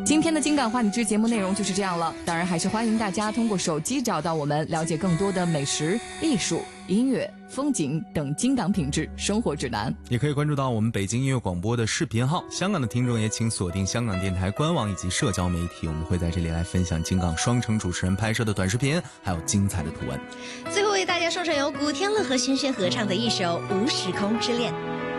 今天的金港话你知节目内容就是这样了，当然还是欢迎大家通过手机找到我们，了解更多的美食、艺术、音乐、风景等金港品质生活指南。 也可以关注到我们北京音乐广播的视频号，香港的听众也请锁定香港电台官网以及社交媒体，我们会在这里来分享金港双城主持人拍摄的短视频，还有精彩的图文。 最后为大家送上由古天乐和轩轩合唱的一首《无时空之恋》。